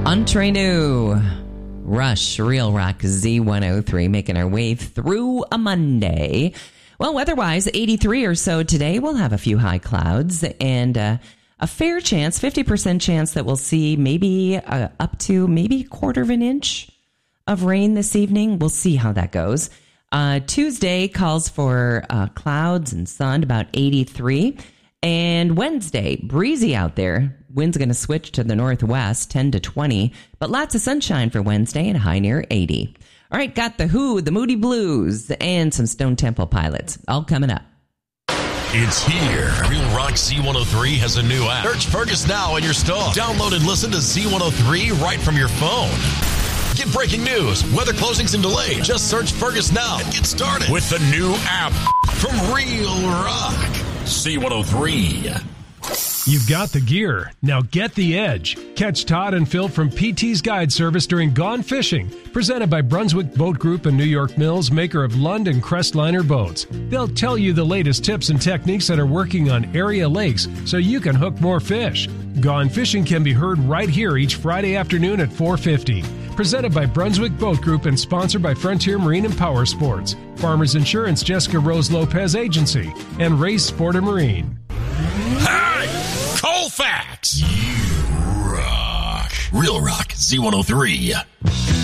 Entre nous. Rush, Real Rock Z103, making our way through a Monday. Well, weather-wise, 83 or so today. We'll have a few high clouds and a fair chance, 50% chance that we'll see maybe up to maybe a quarter of an inch of rain this evening. We'll see how that goes. Tuesday calls for clouds and sun, about 83. And Wednesday, breezy out there. Wind's going to switch to the northwest, 10 to 20. But lots of sunshine for Wednesday and a high near 80. All right, got The Who, the Moody Blues, and some Stone Temple Pilots. All coming up. It's here. Real Rock Z103 has a new app. Search Fergus now in your store. Download and listen to Z103 right from your phone. Get breaking news, weather closings and delays. Just search Fergus now and get started with the new app from Real Rock Z103. You've got the gear. Now get the edge. Catch Todd and Phil from PT's Guide Service during Gone Fishing, presented by Brunswick Boat Group and New York Mills, maker of Lund and Crestliner boats. They'll tell you the latest tips and techniques that are working on area lakes so you can hook more fish. Gone Fishing can be heard right here each Friday afternoon at 4:50. Presented by Brunswick Boat Group and sponsored by Frontier Marine and Power Sports, Farmers Insurance, Jessica Rose Lopez Agency, and Race Sport and Marine. Hey! Colfax! You rock. Real Rock Z103.